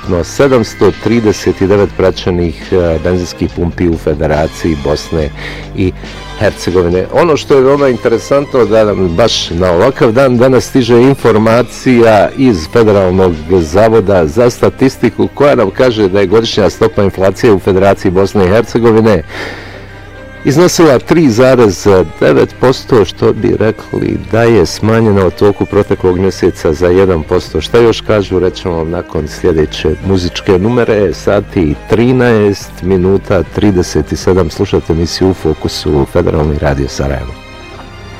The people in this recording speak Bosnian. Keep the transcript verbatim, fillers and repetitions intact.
ukupno sedamsto trideset devet praćenih benzinskih pumpi u Federaciji Bosne i Hercegovine. Ono što je veoma interesantno da nam baš na ovakav dan danas stiže informacija iz Federalnog zavoda za statistiku koja nam kaže da je godišnja stopa inflacije u Federaciji Bosne i Hercegovine iznosila tri zarez devet posto, što bi rekli da je smanjeno u toku proteklog mjeseca za jedan posto. Šta još kažu, rećemo vam nakon sljedeće muzičke numere, sati trinaest minuta trideset sedam, slušate emisiju u Fokusu, Federalni radio Sarajevo.